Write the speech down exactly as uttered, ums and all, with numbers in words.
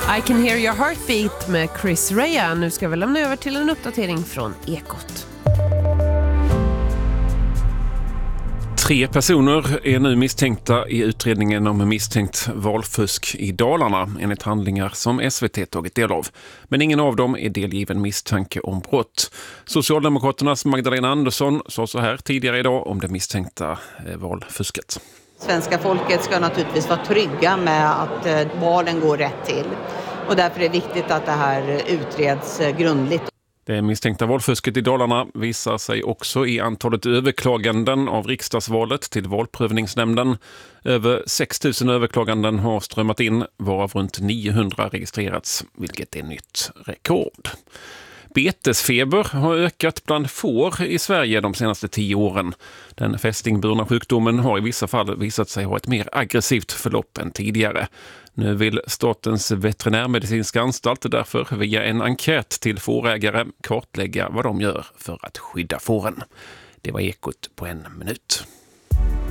I can hear your heartbeat med Chris Rea. Nu ska vi lämna över till en uppdatering från Ekot. Tre personer är nu misstänkta i utredningen om misstänkt valfusk i Dalarna enligt handlingar som S V T tagit del av. Men ingen av dem är delgiven misstanke om brott. Socialdemokraternas Magdalena Andersson sa så här tidigare idag om det misstänkta valfusket. Svenska folket ska naturligtvis vara trygga med att valen går rätt till. Och därför är det viktigt att det här utreds grundligt. Det misstänkta valfusket i Dalarna visar sig också i antalet överklaganden av riksdagsvalet till valprövningsnämnden. Över sex tusen överklaganden har strömmat in, varav runt niohundra registrerats, vilket är nytt rekord. Betesfeber har ökat bland får i Sverige de senaste tio åren. Den fästingburna sjukdomen har i vissa fall visat sig ha ett mer aggressivt förlopp än tidigare. Nu vill Statens veterinärmedicinska anstalt därför via en enkät till fårägare kartlägga vad de gör för att skydda fåren. Det var Ekot på en minut.